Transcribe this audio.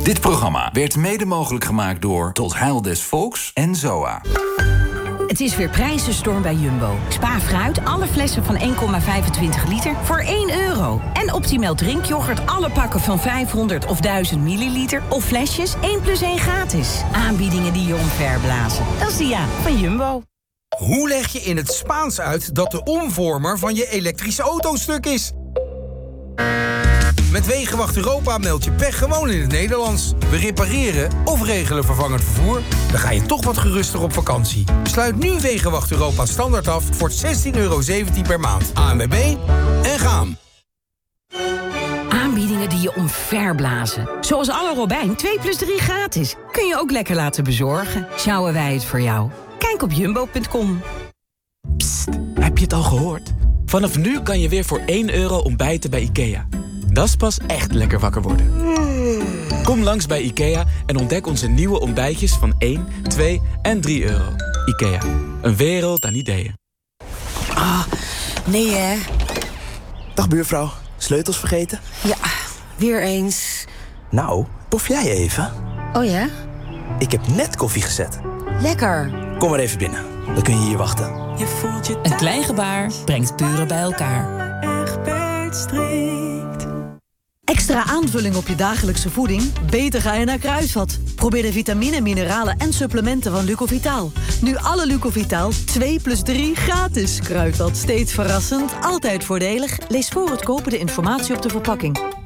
Dit programma werd mede mogelijk gemaakt door Tot Heil des Volks en ZOA. Het is weer prijzenstorm bij Jumbo. Spa fruit, alle flessen van 1,25 liter voor €1. En Optimal drinkyoghurt, alle pakken van 500 of 1000 milliliter... of flesjes 1 + 1 gratis. Aanbiedingen die je omverblazen. Dat is de van Jumbo. Hoe leg je in het Spaans uit dat de omvormer van je elektrische auto stuk is? Met Wegenwacht Europa meld je pech gewoon in het Nederlands. We repareren of regelen vervangend vervoer. Dan ga je toch wat geruster op vakantie. Sluit nu Wegenwacht Europa standaard af voor €16,17 per maand. ANWB en gaan. Aanbiedingen die je omverblazen. Zoals alle Robijn 2 + 3 gratis. Kun je ook lekker laten bezorgen. Sjouwen wij het voor jou. Kijk op jumbo.com. Psst, heb je het al gehoord? Vanaf nu kan je weer voor €1 ontbijten bij IKEA. Dat is pas echt lekker wakker worden. Kom langs bij IKEA en ontdek onze nieuwe ontbijtjes van 1, 2 en €3. IKEA, een wereld aan ideeën. Ah, nee hè. Dag buurvrouw, sleutels vergeten? Ja, weer eens. Nou, pof jij even? Oh ja? Ik heb net koffie gezet. Lekker. Kom maar even binnen, dan kun je hier wachten. Je voelt je een klein gebaar brengt buren bij elkaar. Egberts strikt. Extra aanvulling op je dagelijkse voeding? Beter ga je naar Kruidvat. Probeer de vitamine, mineralen en supplementen van Lucovitaal. Nu alle Lucovitaal 2 + 3 gratis. Kruidvat, steeds verrassend, altijd voordelig. Lees voor het kopen de informatie op de verpakking.